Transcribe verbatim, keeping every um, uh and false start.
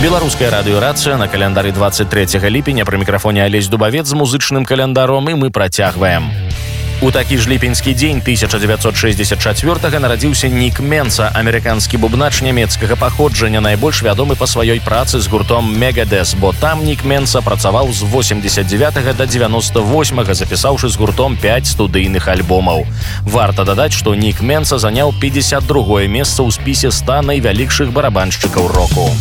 Беларуская радыёрацыя на календары двадцать трэцяга ліпеня. Пры мікрафоне Алесь Дубавец з музычным календаром, і мы працягваем. У такі ж ліпеньскі дзень тысяча дзевяцьсот шэсцьдзесят чацвёртага нарадзіўся Нік Менса, амерыканскі бубнач нямецкага паходжання, найбольш вядомы па сваёй працы з гуртом Megadeth, бо там Нік Менса працаваў з восемьдесят девятага да девяносто восьмага, запісаўшы з гуртом пяць студыйных альбомаў. Варта дадаць, што Нік Менса заняў пятьдесят другое месца ў спісе ста найвялікшых барабаншчыкаў року.